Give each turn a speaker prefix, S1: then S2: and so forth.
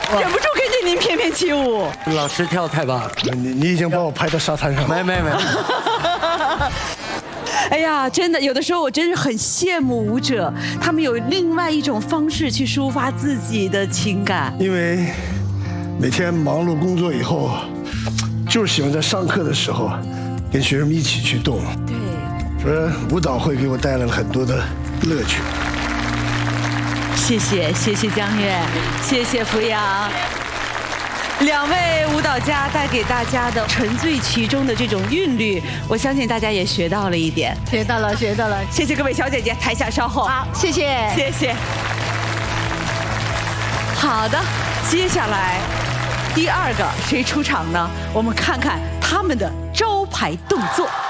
S1: 忍不住跟着您翩翩起舞。
S2: 老师跳太棒了，
S3: 你已经把我拍到沙滩上了。
S2: 没。
S1: 哎呀，真的，有的时候我真是很羡慕舞者，他们有另外一种方式去抒发自己的情感。
S3: 因为每天忙碌工作以后，就是喜欢在上课的时候跟学生们一起去动。
S1: 对，
S3: 所以舞蹈会给我带来了很多的乐趣。
S1: 谢谢江月，谢谢扶阳。两位舞蹈家带给大家的沉醉其中的这种韵律，我相信大家也学到了一点。
S4: 学到了。
S1: 谢谢各位小姐姐，台下稍后。
S4: 好，谢谢。
S1: 好的，接下来第二个谁出场呢？我们看看他们的招牌动作。